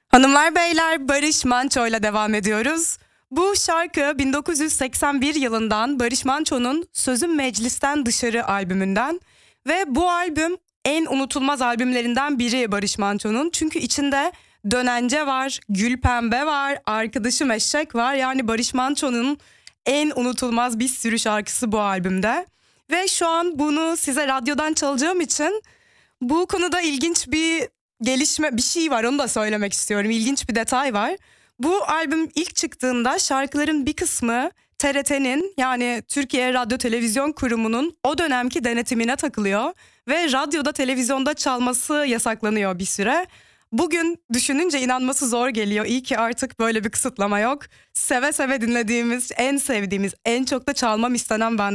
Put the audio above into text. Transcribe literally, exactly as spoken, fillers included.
Hanımlar beyler, Barış Manço'yla devam ediyoruz. Bu şarkı bin dokuz yüz seksen bir yılından Barış Manço'nun Sözüm Meclisten Dışarı albümünden ve bu albüm en unutulmaz albümlerinden biri Barış Manço'nun. Çünkü içinde Dönence var, Gülpembe var, Arkadaşım Eşek var. Yani Barış Manço'nun en unutulmaz bir sürü şarkısı bu albümde. Ve şu an bunu size radyodan çalacağım için bu konuda ilginç bir gelişme, bir şey var, onu da söylemek istiyorum. İlginç bir detay var. Bu albüm ilk çıktığında şarkıların bir kısmı T R T'nin, yani Türkiye Radyo Televizyon Kurumu'nun o dönemki denetimine takılıyor ve radyoda, televizyonda çalması yasaklanıyor bir süre. Bugün düşününce inanması zor geliyor. İyi ki artık böyle bir kısıtlama yok. Seve seve dinlediğimiz, en sevdiğimiz, en çok da çalmam istenen ben